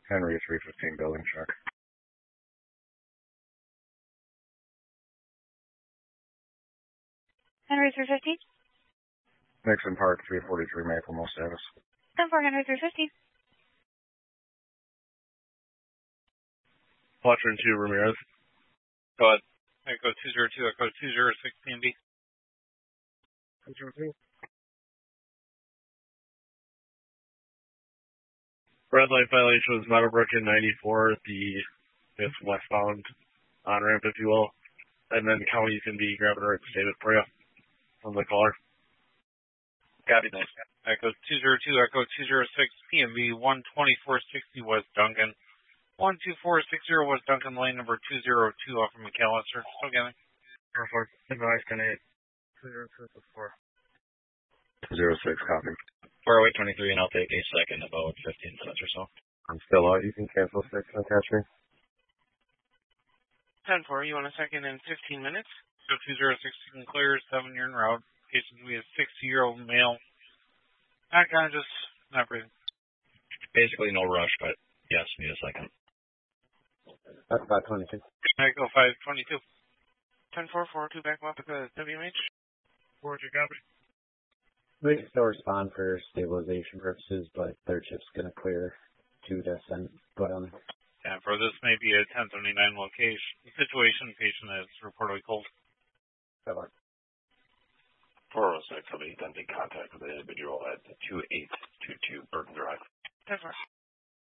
Henry 315 building check. Henry 315? Nixon Park 343 Maple Mill status. 10-4 Henry 315. Watcher 2 Ramirez. Go ahead. Echo 202, Echo 206 PNB. Red light violation was Meadowbrook in 94, it's westbound on-ramp, if you will. And then county can be grabbing a statement for you from the caller. Copy that. Echo 202, Echo 206 PNB 12460 West Duncan. 12460 West Duncan Lane, number 202 off of McAllister. Still getting. Perfect. Advice 10-8. 206. 206, copy. 40823, and I'll take a second, about 15 minutes or so. I'm still out. You can cancel 6 and catch me. 10-4, you want a second in 15 minutes? So 206 you can clear, 7 you're en route. Patient will be a 60-year-old male. Not kind of just not breathing. Basically no rush, but yes, need a second. That's 522. Echo 522. 10-4, 402 back up at the WMH. 402 copy. We can still respond for stabilization purposes, but their chip's going to clear to descent. But And for this may be a 1079 location. The situation, patient is reportedly cold. 406, somebody attempting contact with an individual at 2822 Burton Drive. 10-4.